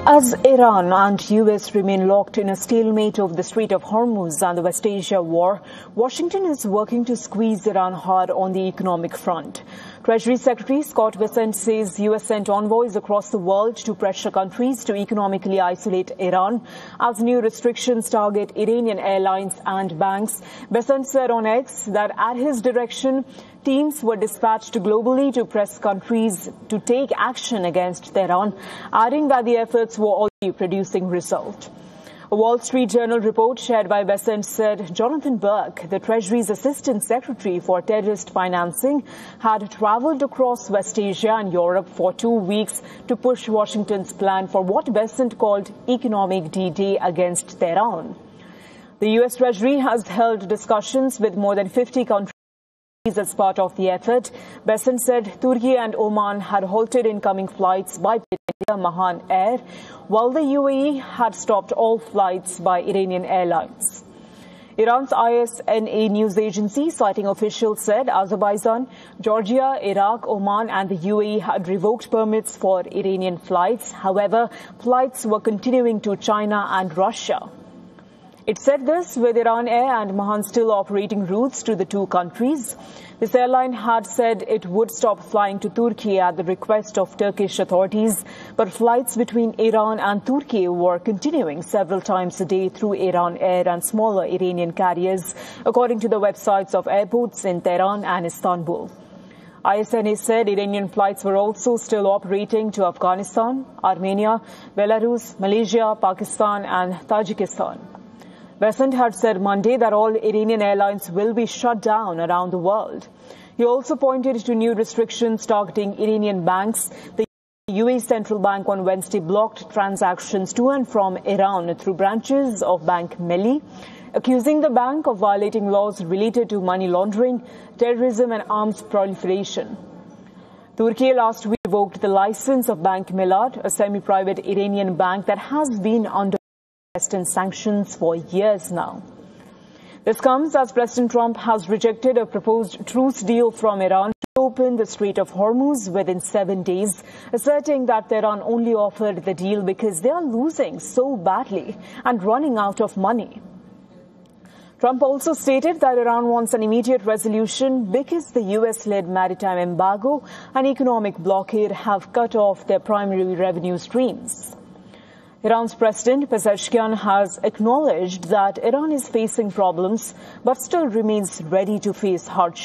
As Iran and US remain locked in a stalemate over the Strait of Hormuz and the West Asia war, Washington is working to squeeze Iran hard on the economic front. Treasury Secretary Scott Bessent says US sent envoys across the world to pressure countries to economically isolate Iran as new restrictions target Iranian airlines and banks. Bessent said on X that at his direction, teams were dispatched globally to press countries to take action against Tehran, adding that the efforts were already producing results. A Wall Street Journal report shared by Bessent said Jonathan Burke, the Treasury's Assistant Secretary for Terrorist Financing, had traveled across West Asia and Europe for 2 weeks to push Washington's plan for what Bessent called economic D-Day against Tehran. The U.S. Treasury has held discussions with more than 50 countries as part of the effort. Bessent said Turkey and Oman had halted incoming flights by Mahan Air, while the UAE had stopped all flights by Iranian airlines. Iran's ISNA news agency, citing officials, said Azerbaijan, Georgia, Iraq, Oman and the UAE had revoked permits for Iranian flights. However, flights were continuing to China and Russia. It said this with Iran Air and Mahan still operating routes to the two countries. This airline had said it would stop flying to Turkey at the request of Turkish authorities, but flights between Iran and Turkey were continuing several times a day through Iran Air and smaller Iranian carriers, according to the websites of airports in Tehran and Istanbul. ISNA said Iranian flights were also still operating to Afghanistan, Armenia, Belarus, Malaysia, Pakistan and Tajikistan. Bessent had said Monday that all Iranian airlines will be shut down around the world. He also pointed to new restrictions targeting Iranian banks. The UAE Central Bank on Wednesday blocked transactions to and from Iran through branches of Bank Melli, accusing the bank of violating laws related to money laundering, terrorism and arms proliferation. Turkey last week revoked the license of Bank Milad, a semi-private Iranian bank that has been under Western sanctions for years now. This comes as President Trump has rejected a proposed truce deal from Iran to open the Strait of Hormuz within 7 days, asserting that Tehran only offered the deal because they are losing so badly and running out of money. Trump also stated that Iran wants an immediate resolution because the US-led maritime embargo and economic blockade have cut off their primary revenue streams. Iran's President Pezeshkian has acknowledged that Iran is facing problems but still remains ready to face hardship.